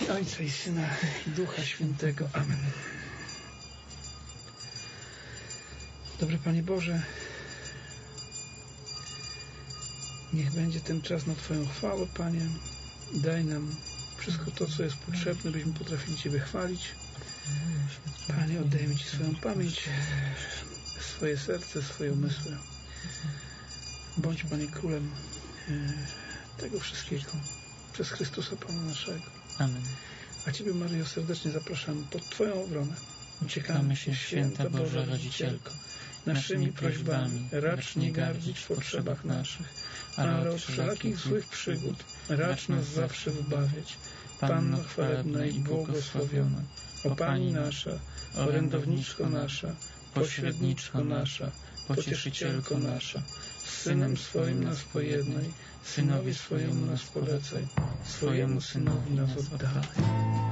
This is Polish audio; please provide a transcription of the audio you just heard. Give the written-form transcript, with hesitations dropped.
Ojca i Syna i Ducha Świętego. Amen. Dobry Panie Boże, niech będzie ten czas na Twoją chwałę, Panie. Daj nam wszystko to, co jest potrzebne, byśmy potrafili Ciebie chwalić. Panie, oddajemy Ci swoją pamięć, swoje serce, swoje umysły. Bądź, Panie, Królem tego wszystkiego przez Chrystusa Pana naszego. Amen. A Ciebie, Maryjo, serdecznie zapraszamy pod Twoją obronę. Uciekamy się, Święta Boża Rodzicielko, naszymi prośbami racz nie gardzić w potrzebach naszych, ale od wszelakich złych przygód racz nas zawsze wybawiać. Panno chwalebna i błogosławiona, o Pani nasza, orędowniczko nasza, pośredniczko nasza, pocieszycielko nasza, z Synem swoim nas pojednaj, Synowi swojemu nas polecaj, swojemu Synowi nas oddalaj.